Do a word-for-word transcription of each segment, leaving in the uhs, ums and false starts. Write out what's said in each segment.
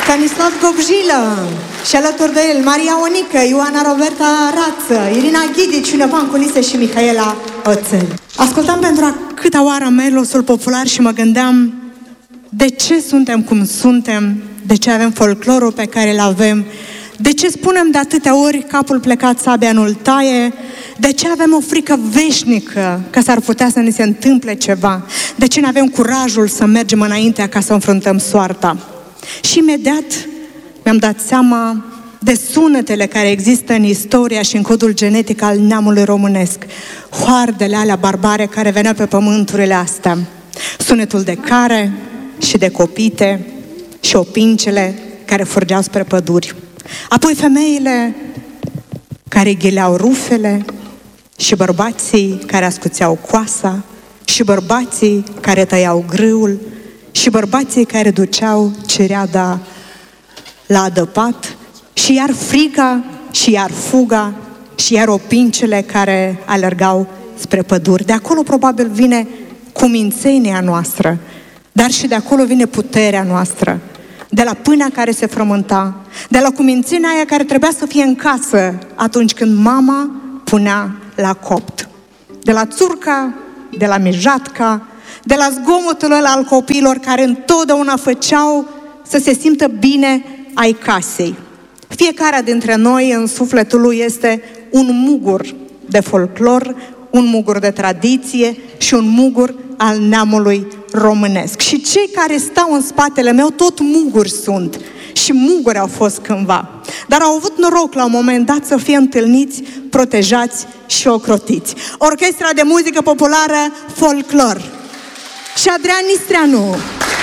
Stanislav Gobjilă și alături de el Maria Onică, Ioana Roberta Rață, Irina Ghidici, Șulepan Culise și Mihaela Oțel. Ascultam pentru a câta oară melosul popular și mă gândeam de ce suntem cum suntem, de ce avem folclorul pe care îl avem, de ce spunem de atâtea ori capul plecat sabia nu-l taie, de ce avem o frică veșnică că s-ar putea să ne se întâmple ceva, de ce nu avem curajul să mergem înainte ca să înfruntăm soarta. Și imediat mi-am dat seama de sunetele care există în istoria și în codul genetic al neamului românesc. Hoardele alea barbare care veneau pe pământurile astea. Sunetul de care și de copite și opincele care furgeau spre păduri. Apoi femeile care ghileau rufele și bărbații care ascuțeau coasa și bărbații care tăiau grâul și bărbații care duceau cireada la adăpat și iar frica și iar fuga și iar opincele care alergau spre păduri. De acolo probabil vine cumințenia noastră, dar și de acolo vine puterea noastră. De la pâinea care se frământa, de la cumințenia aia care trebuia să fie în casă atunci când mama punea la copt. De la țurca, de la mijatca, de la zgomotul ăla al copiilor care întotdeauna făceau să se simtă bine ai casei. Fiecare dintre noi în sufletul lui este un mugur de folclor, un mugur de tradiție și un mugur al neamului românesc. Și cei care stau în spatele meu tot muguri sunt și muguri au fost cândva. Dar au avut noroc la un moment dat să fie întâlniți, protejați și ocrotiți. Orchestra de muzică populară Folclor și Adrian Nistreanu.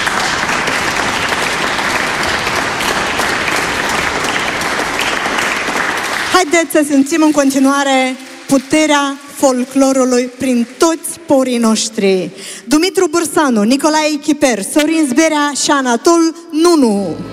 Haideți să simțim în continuare puterea folclorului prin toți porii noștri. Dumitru Bursanu, Nicolae Chiper, Sorin Zberea și Anatol Nunu.